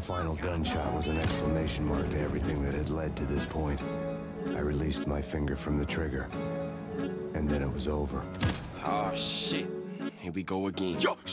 final gunshot was an exclamation mark to everything that had led to this point. I released my finger from the trigger, and then it was over. Oh, shit. Here we go again. Yo,